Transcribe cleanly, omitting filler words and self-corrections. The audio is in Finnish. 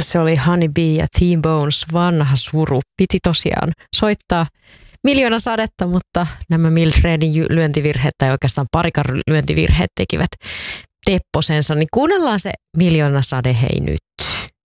Se oli Honey Bee ja T-Bones, vanha suru. Piti tosiaan soittaa Miljoona sadetta, mutta nämä Mildredin lyöntivirheet tai oikeastaan parikan lyöntivirheet tekivät tepposensa. Niin kuunnellaan se Miljoona sade hei nyt.